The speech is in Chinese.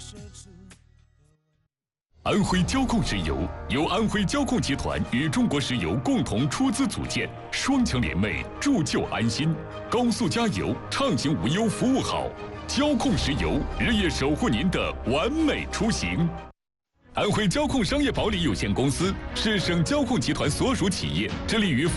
安徽交控石油由安徽交控集团与中国石油共同出资组建，双强联袂，铸就安心。高速加油，畅行无忧，服务好。交控石油日夜守护您的完美出行。安徽交控商业保理有限公司是省交控集团所属企业，致力于